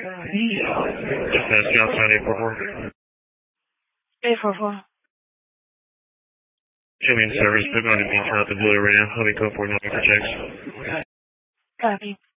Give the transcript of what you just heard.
Just ask Johnson 844. 844. Show me in service, but going to be turn out the blue radio. I'll be code 4 for checks. Copy.